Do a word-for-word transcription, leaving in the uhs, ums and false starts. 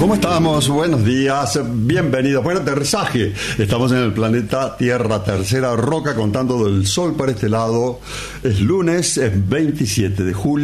¿Cómo estamos? Buenos días, bienvenidos. Buen aterrizaje. Estamos en el planeta Tierra, tercera roca, contando del sol para este lado. Es lunes, es veintisiete de julio.